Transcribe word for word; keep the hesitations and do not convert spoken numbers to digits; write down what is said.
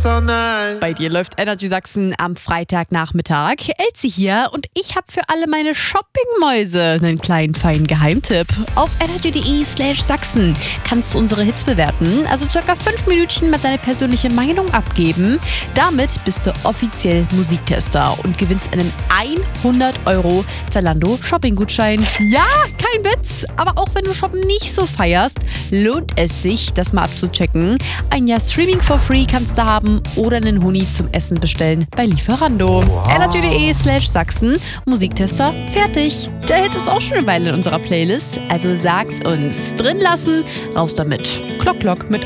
so nice. Bei dir läuft Energy Sachsen am Freitagnachmittag. Elsie hier und ich habe für alle meine Shoppingmäuse einen kleinen feinen Geheimtipp. Auf energy.de slash Sachsen kannst du unsere Hits bewerten, also circa fünf Minütchen mit deiner persönliche Meinung abgeben. Damit bist du offiziell Musiktester und gewinnst einen hundert Euro Zalando Shoppinggutschein. Ja, kein Witz, aber auch wenn du Shoppen nicht so feierst, lohnt es sich, das mal abzuchecken. Ein Jahr Streaming for free kannst du haben oder einen Huni zum Essen bestellen bei Lieferando. Wow. energy.de slash Sachsen. Musiktester, fertig. Der Hit ist auch schon eine Weile in unserer Playlist, also sag's uns. Drin lassen, raus damit. Klock, klock mit